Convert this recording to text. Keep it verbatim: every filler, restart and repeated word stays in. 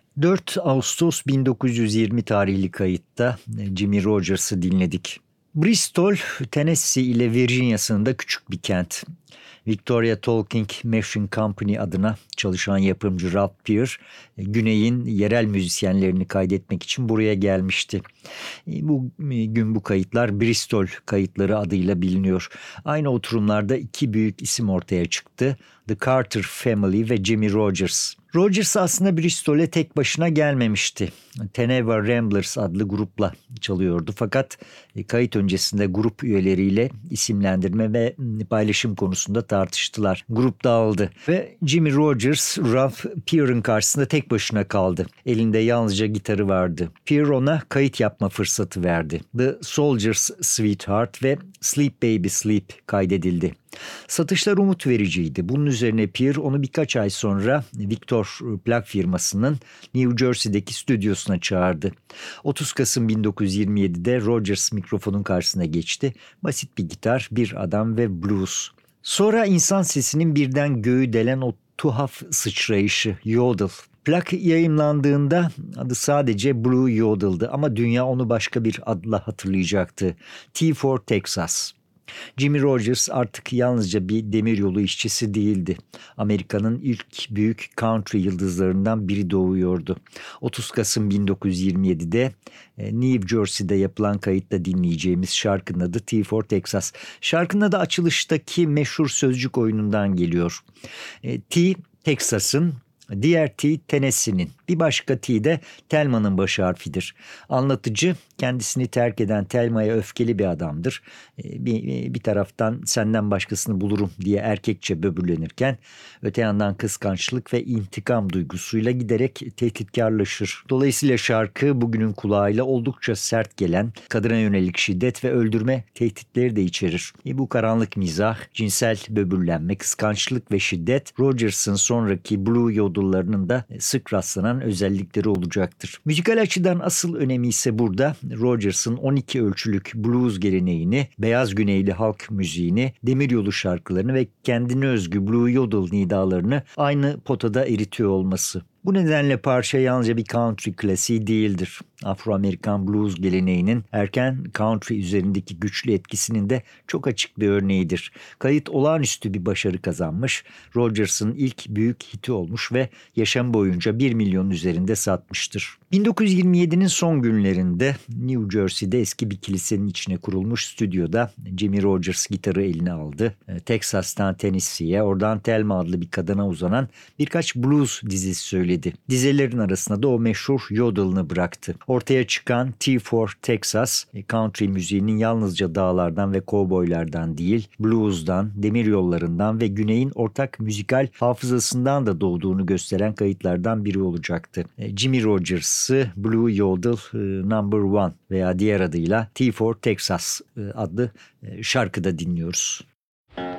dört Ağustos bin dokuz yüz yirmi tarihli kayıtta Jimmie Rogers'ı dinledik. Bristol, Tennessee ile Virginia sınırında küçük bir kent. Victoria Talking Machine Company adına çalışan yapımcı Ralph Peer, Güney'in yerel müzisyenlerini kaydetmek için buraya gelmişti. Bu gün bu kayıtlar Bristol kayıtları adıyla biliniyor. Aynı oturumlarda iki büyük isim ortaya çıktı: The Carter Family ve Jimmie Rogers. Rogers aslında Bristol'e tek başına gelmemişti. Teneva Ramblers adlı grupla çalıyordu. Fakat kayıt öncesinde grup üyeleriyle isimlendirme ve paylaşım konusunda tartıştılar. Grup dağıldı ve Jimmie Rogers, Ralph Peer'ın karşısında tek başına kaldı. Elinde yalnızca gitarı vardı. Peer ona kayıt yapma fırsatı verdi. The Soldier's Sweetheart ve Sleep Baby Sleep kaydedildi. Satışlar umut vericiydi. Bunun üzerine Peer onu birkaç ay sonra Victor plak firmasının New Jersey'deki stüdyosuna çağırdı. otuz Kasım bin dokuz yüz yirmi yedide Rogers mikrofonun karşısına geçti. Basit bir gitar, bir adam ve blues. Sonra insan sesinin birden göğü delen o tuhaf sıçrayışı, yodel. Plak yayımlandığında adı sadece Blue Yodel'dı ama dünya onu başka bir adla hatırlayacaktı. T for Texas. Jimmie Rogers artık yalnızca bir demiryolu işçisi değildi. Amerika'nın ilk büyük country yıldızlarından biri doğuyordu. otuz Kasım bin dokuz yüz yirmi yedide New Jersey'de yapılan kayıtta dinleyeceğimiz şarkının adı T for Texas. Şarkının adı açılıştaki meşhur sözcük oyunundan geliyor. T, Texas'ın, diğer T Tennessee'nin, bir başka T de Thelma'nın baş harfidir. Anlatıcı kendisini terk eden Thelma'ya öfkeli bir adamdır. Bir, bir taraftan senden başkasını bulurum diye erkekçe böbürlenirken öte yandan kıskançlık ve intikam duygusuyla giderek tehditkarlaşır. Dolayısıyla şarkı bugünün kulağıyla oldukça sert gelen kadına yönelik şiddet ve öldürme tehditleri de içerir. Bu karanlık mizah, cinsel böbürlenme, kıskançlık ve şiddet Rogers'ın sonraki Blue Yodel'larının da sık rastlanan özellikleri olacaktır. Müzikal açıdan asıl önemi ise burada Rogers'ın on iki ölçülük blues geleneğini, beyaz güneyli halk müziğini, demiryolu şarkılarını ve kendine özgü Blue Yodel nidalarını aynı potada eritiyor olması. Bu nedenle parça yalnızca bir country klasiği değildir. Afro-Amerikan blues geleneğinin erken country üzerindeki güçlü etkisinin de çok açık bir örneğidir. Kayıt olağanüstü bir başarı kazanmış, Rogers'ın ilk büyük hiti olmuş ve yaşam boyunca bir milyonun üzerinde satmıştır. bin dokuz yüz yirmi yedinin son günlerinde New Jersey'de eski bir kilisenin içine kurulmuş stüdyoda Jimmie Rogers gitarı eline aldı. Texas'tan Tennessee'ye, oradan Thelma adlı bir kadına uzanan birkaç blues dizisi söyledi. Dizelerin arasında da o meşhur yodel'ını bıraktı. Ortaya çıkan T for Texas, country müziğinin yalnızca dağlardan ve kovboylardan değil, blues'dan, demiryollarından ve güneyin ortak müzikal hafızasından da doğduğunu gösteren kayıtlardan biri olacaktı. Jimmie Rogers'ı Blue Yodel Number One veya diğer adıyla T for Texas adlı şarkıda dinliyoruz.